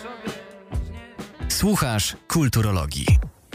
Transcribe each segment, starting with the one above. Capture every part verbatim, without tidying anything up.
Słuchasz Kulturologii.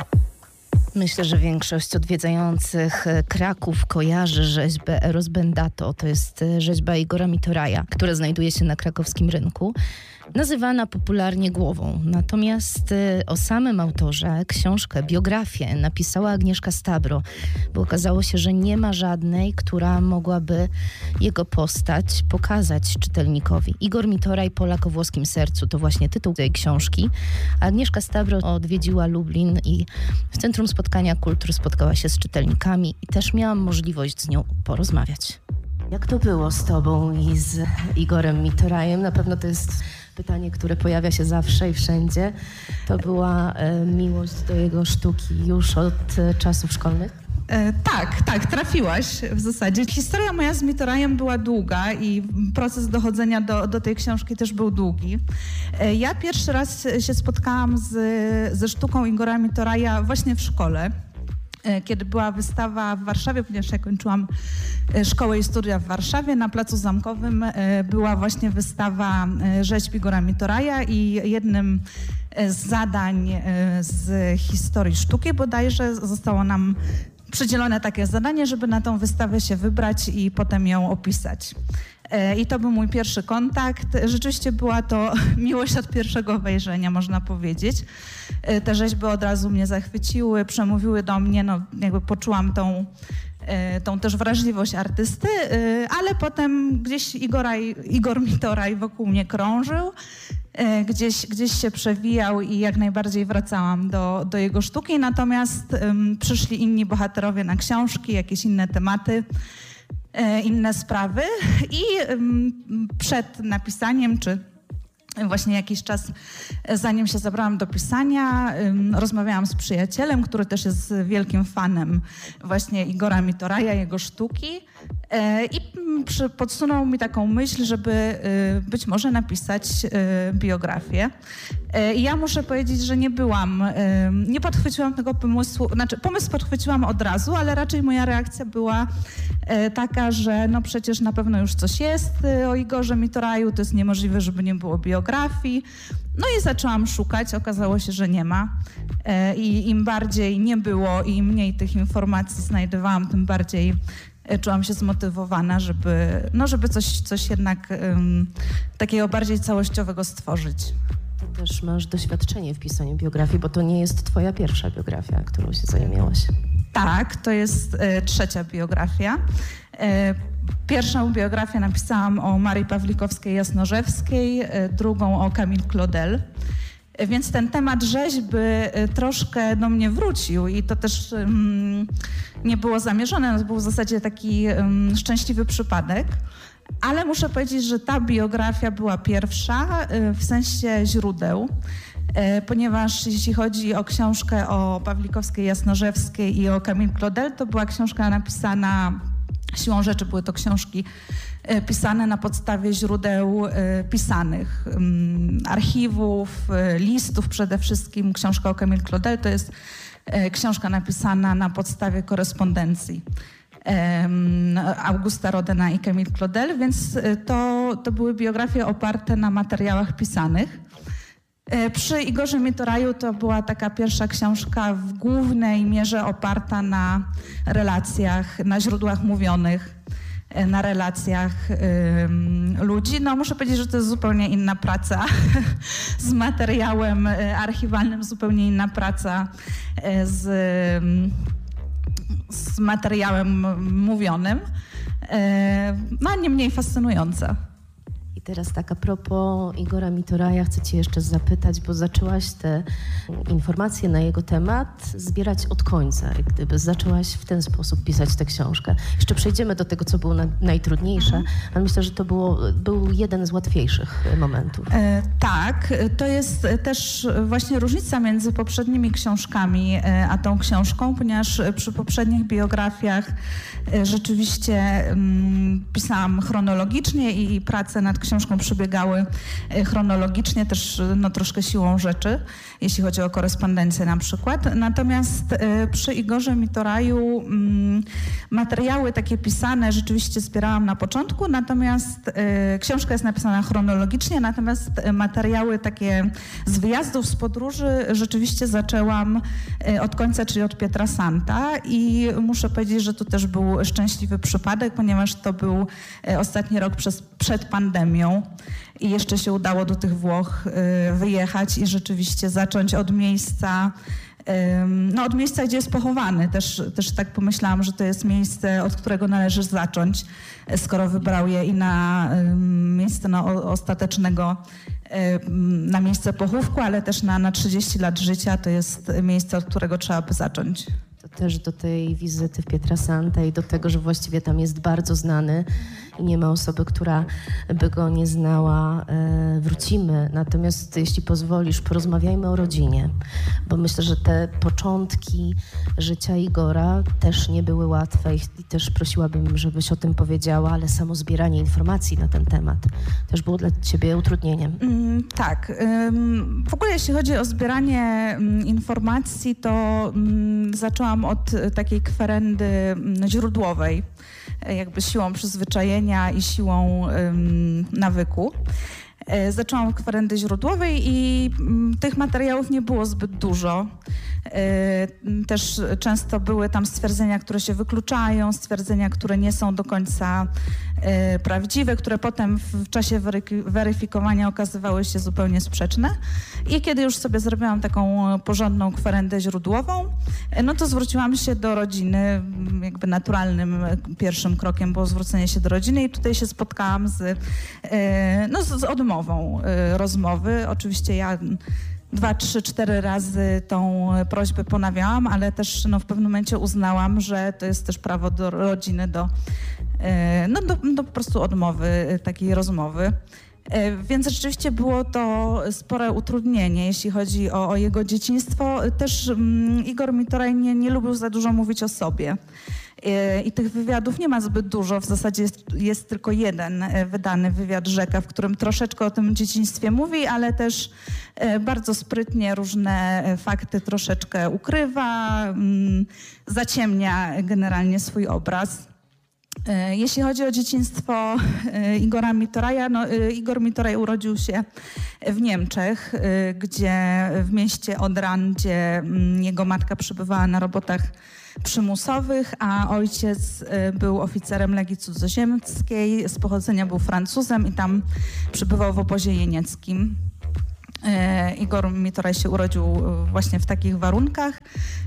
Myślę, że większość odwiedzających Kraków kojarzy rzeźbę Eros Bendato. To jest rzeźba Igora Mitoraja, która znajduje się na krakowskim rynku, nazywana popularnie Głową. Natomiast o samym autorze książkę, biografię napisała Agnieszka Stabro, bo okazało się, że nie ma żadnej, która mogłaby jego postać pokazać czytelnikowi. Igor Mitoraj, Polak o włoskim sercu, to właśnie tytuł tej książki. Agnieszka Stabro odwiedziła Lublin i w Centrum Spotkania Kultur spotkała się z czytelnikami i też miałam możliwość z nią porozmawiać. Jak to było z tobą i z Igorem Mitorajem? Na pewno to jest pytanie, które pojawia się zawsze i wszędzie. To była e, miłość do jego sztuki już od e, czasów szkolnych? E, tak, tak, trafiłaś w zasadzie. Historia moja z Mitorajem była długa i proces dochodzenia do, do tej książki też był długi. E, ja pierwszy raz się spotkałam z, ze sztuką Igora Mitoraja właśnie w szkole, kiedy była wystawa w Warszawie, ponieważ ja kończyłam szkołę i studia w Warszawie. Na Placu Zamkowym była właśnie wystawa rzeźb Igora Mitoraja i jednym z zadań z historii sztuki bodajże zostało nam przydzielone takie zadanie, żeby na tą wystawę się wybrać i potem ją opisać. I to był mój pierwszy kontakt. Rzeczywiście była to miłość od pierwszego wejrzenia, można powiedzieć. Te rzeźby od razu mnie zachwyciły, przemówiły do mnie, no jakby poczułam tą, tą też wrażliwość artysty, ale potem gdzieś Igora, Igor Mitoraj wokół mnie krążył, gdzieś, gdzieś się przewijał i jak najbardziej wracałam do, do jego sztuki, natomiast um, przyszli inni bohaterowie na książki, jakieś inne tematy, inne sprawy i przed napisaniem, czy właśnie jakiś czas zanim się zabrałam do pisania, rozmawiałam z przyjacielem, który też jest wielkim fanem właśnie Igora Mitoraja, jego sztuki i podsunął mi taką myśl, żeby być może napisać biografię. I ja muszę powiedzieć, że nie byłam, nie podchwyciłam tego pomysłu, znaczy pomysł podchwyciłam od razu, ale raczej moja reakcja była taka, że no przecież na pewno już coś jest o Igorze Mitoraju, to jest niemożliwe, żeby nie było biografii. No i zaczęłam szukać, okazało się, że nie ma. I im bardziej nie było i im mniej tych informacji znajdowałam, tym bardziej czułam się zmotywowana, żeby, no żeby coś, coś jednak um, takiego bardziej całościowego stworzyć. Ty też masz doświadczenie w pisaniu biografii, bo to nie jest twoja pierwsza biografia, którą się zajmowałaś. Tak, to jest e, trzecia biografia. E, pierwszą biografię napisałam o Marii Pawlikowskiej-Jasnorzewskiej, e, drugą o Camille Claudel. E, więc ten temat rzeźby e, troszkę do mnie wrócił i to też um, nie było zamierzone, to był w zasadzie taki um, szczęśliwy przypadek. Ale muszę powiedzieć, że ta biografia była pierwsza e, w sensie źródeł. Ponieważ jeśli chodzi o książkę o Pawlikowskiej Jasnorzewskiej i o Camille Claudel, to była książka napisana, siłą rzeczy były to książki pisane na podstawie źródeł pisanych, archiwów, listów przede wszystkim. Książka o Camille Claudel to jest książka napisana na podstawie korespondencji Augusta Rodena i Camille Claudel, więc to, to były biografie oparte na materiałach pisanych. Przy Igorze Mitoraju to była taka pierwsza książka w głównej mierze oparta na relacjach, na źródłach mówionych, na relacjach um, ludzi. No muszę powiedzieć, że to jest zupełnie inna praca z materiałem archiwalnym, zupełnie inna praca z, z materiałem mówionym, no nie mniej fascynująca. I teraz tak a propos Igora Mitoraja chcę cię jeszcze zapytać, bo zaczęłaś te informacje na jego temat zbierać od końca. Jak gdyby zaczęłaś w ten sposób pisać tę książkę. Jeszcze przejdziemy do tego, co było na, najtrudniejsze, mhm. ale myślę, że to było, był jeden z łatwiejszych momentów. E, tak, to jest też właśnie różnica między poprzednimi książkami e, a tą książką, ponieważ przy poprzednich biografiach e, rzeczywiście m, pisałam chronologicznie i, i pracę nad książką książką przebiegały chronologicznie, też no, troszkę siłą rzeczy, jeśli chodzi o korespondencję na przykład. Natomiast przy Igorze Mitoraju materiały takie pisane rzeczywiście zbierałam na początku, natomiast książka jest napisana chronologicznie, natomiast materiały takie z wyjazdów, z podróży rzeczywiście zaczęłam od końca, czyli od Pietra Santa i muszę powiedzieć, że to też był szczęśliwy przypadek, ponieważ to był ostatni rok przez, przed pandemią i jeszcze się udało do tych Włoch wyjechać i rzeczywiście zacząć od miejsca, no od miejsca, gdzie jest pochowany. Też, też tak pomyślałam, że to jest miejsce, od którego należy zacząć, skoro wybrał je i na miejsce na ostatecznego, na miejsce pochówku, ale też na, na trzydzieści lat życia. To jest miejsce, od którego trzeba by zacząć. To też do tej wizyty w Pietra Santa i do tego, że właściwie tam jest bardzo znany i nie ma osoby, która by go nie znała, e, wrócimy. Natomiast jeśli pozwolisz, porozmawiajmy o rodzinie, bo myślę, że te początki życia Igora też nie były łatwe i, i też prosiłabym, żebyś o tym powiedziała, ale samo zbieranie informacji na ten temat też było dla ciebie utrudnieniem. Mm, tak. Ym, w ogóle jeśli chodzi o zbieranie mm, informacji, to mm, zaczęłam od takiej kwerendy mm, źródłowej, jakby siłą przyzwyczajenia i siłą ym, nawyku. E, zaczęłam od kwerendy źródłowej i m, tych materiałów nie było zbyt dużo. E, też często były tam stwierdzenia, które się wykluczają, stwierdzenia, które nie są do końca e, prawdziwe, które potem w, w czasie wery- weryfikowania okazywały się zupełnie sprzeczne. I kiedy już sobie zrobiłam taką porządną kwerendę źródłową, e, no to zwróciłam się do rodziny. Jakby naturalnym pierwszym krokiem było zwrócenie się do rodziny i tutaj się spotkałam z, e, no, z, z odmową e, rozmowy. Oczywiście ja dwa, trzy, cztery razy tą prośbę ponawiałam, ale też no, w pewnym momencie uznałam, że to jest też prawo do rodziny do, no, do, do po prostu odmowy takiej rozmowy. Więc rzeczywiście było to spore utrudnienie, jeśli chodzi o, o jego dzieciństwo. Też um, Igor Mitoraj nie, nie lubił za dużo mówić o sobie. I, i tych wywiadów nie ma zbyt dużo. W zasadzie jest, jest tylko jeden wydany wywiad Rzeka, w którym troszeczkę o tym dzieciństwie mówi, ale też bardzo sprytnie różne fakty troszeczkę ukrywa, um, zaciemnia generalnie swój obraz. Jeśli chodzi o dzieciństwo Igora Mitoraja, no Igor Mitoraj urodził się w Niemczech, gdzie w mieście Odran, gdzie jego matka przebywała na robotach przymusowych, a ojciec był oficerem Legii Cudzoziemskiej, z pochodzenia był Francuzem i tam przebywał w obozie jenieckim. Igor Mitoraj się urodził właśnie w takich warunkach.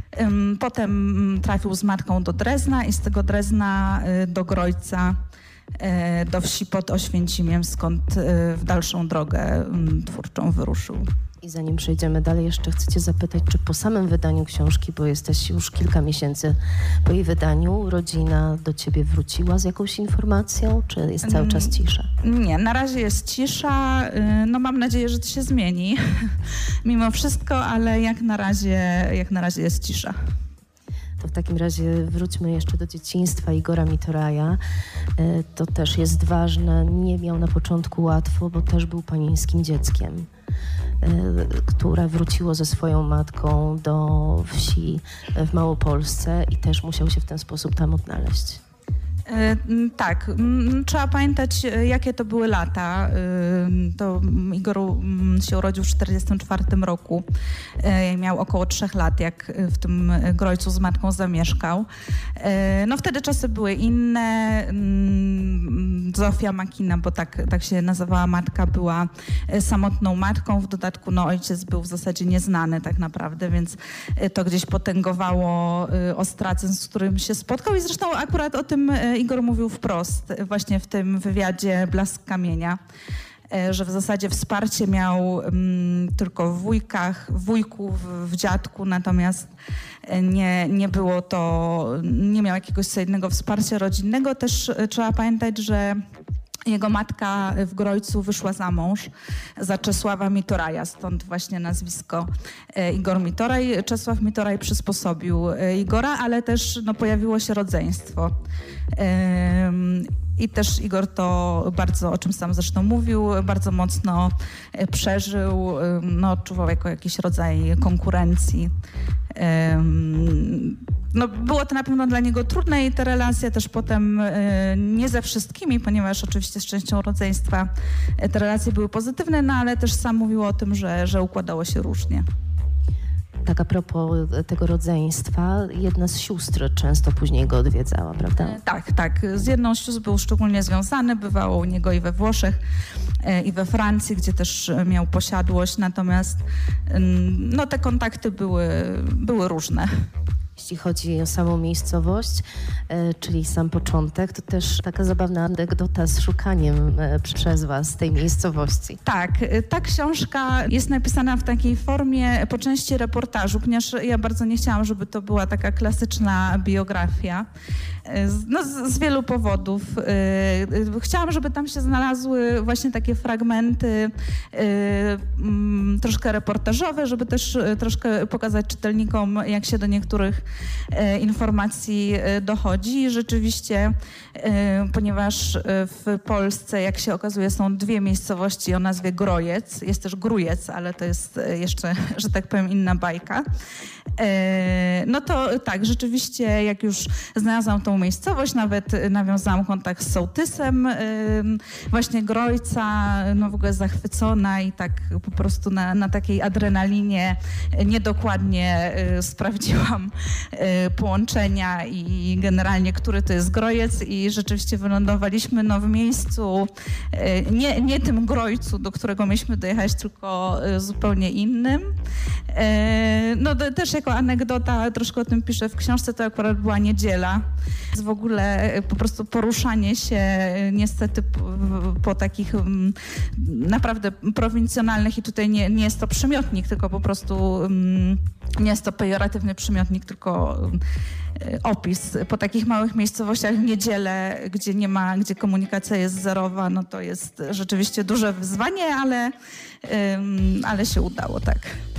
Potem trafił z matką do Drezna i z tego Drezna do Grojca, do wsi pod Oświęcimiem, skąd w dalszą drogę twórczą wyruszył. I zanim przejdziemy dalej, jeszcze chcę cię zapytać, czy po samym wydaniu książki, bo jesteś już kilka miesięcy po jej wydaniu, rodzina do ciebie wróciła z jakąś informacją, czy jest cały czas cisza? Nie, na razie jest cisza. No mam nadzieję, że to się zmieni mimo wszystko, ale jak na razie, jak na razie jest cisza. To w takim razie wróćmy jeszcze do dzieciństwa Igora Mitoraja. To też jest ważne. Nie miał na początku łatwo, bo też był panieńskim dzieckiem, które wróciło ze swoją matką do wsi w Małopolsce i też musiał się w ten sposób tam odnaleźć. Tak, trzeba pamiętać, jakie to były lata. To Igor się urodził w czterdziestym czwartym roku. Miał około trzech lat, jak w tym Grojcu z matką zamieszkał. No wtedy czasy były inne. Zofia Makina, bo tak, tak się nazywała matka, była samotną matką. W dodatku no, ojciec był w zasadzie nieznany tak naprawdę, więc to gdzieś potęgowało ostracyzm, z którym się spotkał. I zresztą akurat o tym Igor mówił wprost właśnie w tym wywiadzie Blask Kamienia, że w zasadzie wsparcie miał um, tylko w wujkach, w wujku, w, w dziadku, natomiast nie, nie było to, nie miał jakiegoś solidnego wsparcia rodzinnego. Też trzeba pamiętać, że jego matka w Grojcu wyszła za mąż za Czesława Mitoraja, stąd właśnie nazwisko Igor Mitoraj. Czesław Mitoraj przysposobił Igora, ale też no, pojawiło się rodzeństwo. I też Igor to bardzo, o czym sam zresztą mówił, bardzo mocno przeżył, no, odczuwał jako jakiś rodzaj konkurencji. No, było to na pewno dla niego trudne i te relacje też potem nie ze wszystkimi, ponieważ oczywiście z częścią rodzeństwa te relacje były pozytywne, no ale też sam mówił o tym, że, że układało się różnie. Tak a propos tego rodzeństwa, jedna z sióstr często później go odwiedzała, prawda? Tak, tak. Z jedną z sióstr był szczególnie związany, bywało u niego i we Włoszech, i we Francji, gdzie też miał posiadłość, natomiast no, te kontakty były, były różne. Jeśli chodzi o samą miejscowość, e, czyli sam początek, to też taka zabawna anegdota z szukaniem e, przez was tej miejscowości. Tak, ta książka jest napisana w takiej formie po części reportażu, ponieważ ja bardzo nie chciałam, żeby to była taka klasyczna biografia. No, z, z wielu powodów. Chciałam, żeby tam się znalazły właśnie takie fragmenty troszkę reportażowe, żeby też troszkę pokazać czytelnikom, jak się do niektórych informacji dochodzi. Rzeczywiście, ponieważ w Polsce, jak się okazuje, są dwie miejscowości o nazwie Grojec, jest też Grójec, ale to jest jeszcze, że tak powiem, inna bajka. No to tak, rzeczywiście, jak już znalazłam tą miejscowość, nawet nawiązałam kontakt z sołtysem właśnie Grojca, no w ogóle zachwycona i tak po prostu na, na takiej adrenalinie niedokładnie sprawdziłam połączenia i generalnie, który to jest Grojec i rzeczywiście wylądowaliśmy no w miejscu, nie, nie tym Grojcu, do którego mieliśmy dojechać, tylko zupełnie innym. No też jako anegdota, troszkę o tym piszę w książce, to akurat była niedziela. W ogóle po prostu poruszanie się niestety po, po takich um, naprawdę prowincjonalnych i tutaj nie, nie jest to przymiotnik, tylko po prostu um, nie jest to pejoratywny przymiotnik, tylko um, opis. Po takich małych miejscowościach w niedzielę, gdzie nie ma, gdzie komunikacja jest zerowa, no to jest rzeczywiście duże wyzwanie, ale, um, ale się udało, tak.